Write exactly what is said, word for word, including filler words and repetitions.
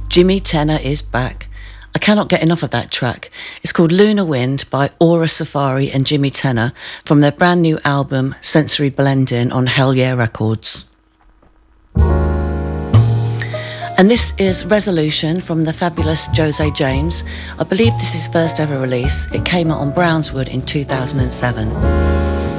Jimmy Tenor is back. I cannot get enough of that track. It's called Lunar Wind by Aura Safari and Jimmy Tenor from their brand new album Sensory Blending on Hell Yeah Records. And this is Resolution from the fabulous Jose James. I believe this is his first ever release. It came out on Brownswood in two thousand seven.